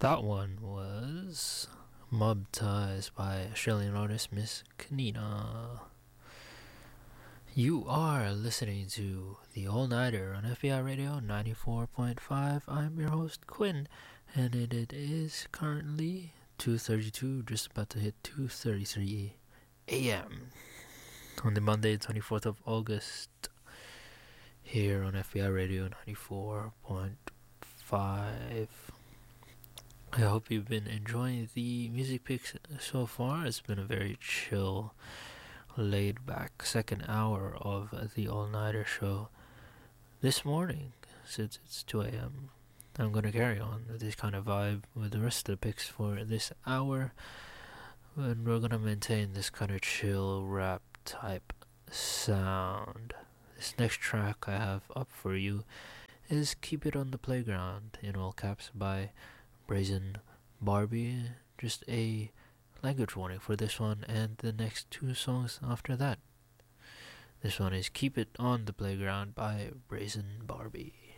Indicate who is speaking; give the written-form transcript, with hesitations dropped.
Speaker 1: That one was Mob Ties by Australian artist Miss Kanina. You are listening to The All Nighter on FBI Radio 94.5. I'm your host Quinn, and it is currently 2:32, just about to hit 2:33 a.m. on the Monday, 24th of August, here on FBI Radio 94.5. I hope you've been enjoying the music picks so far. It's been a very chill, laid back second hour of the all-nighter show. This morning, since it's 2 a.m., I'm going to carry on this kind of vibe with the rest of the picks for this hour, and we're going to maintain this kind of chill rap type sound. This next track I have up for you is Keep It on the Playground, in all caps, by Brazen Barbie. Just a language warning for this one and the next two songs after that. This one is Keep It on the Playground by Brazen Barbie.